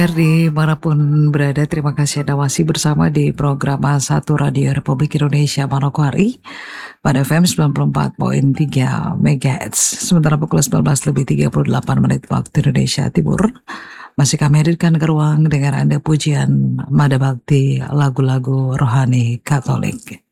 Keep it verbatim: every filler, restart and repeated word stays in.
Dimanapun berada, terima kasih Anda masih bersama di program A satu Radio Republik Indonesia Manokwari pada F M sembilan puluh empat koma tiga megahertz. Sementara pukul sembilan belas lebih tiga puluh delapan menit waktu Indonesia Timur, masih kami hadirkan ke ruang dengan Anda pujian Mada Bakti lagu-lagu rohani Katolik.